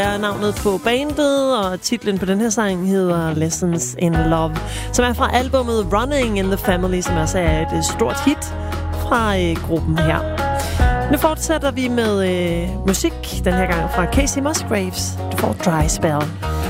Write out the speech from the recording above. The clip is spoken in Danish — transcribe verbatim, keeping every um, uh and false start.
er navnet på bandet, og titlen på den her sang hedder Lessons in Love, som er fra albumet Running in the Family, som også er et stort hit fra øh, gruppen her. Nu fortsætter vi med øh, musik, den her gang fra Casey Musgraves. Du får Dry Spell.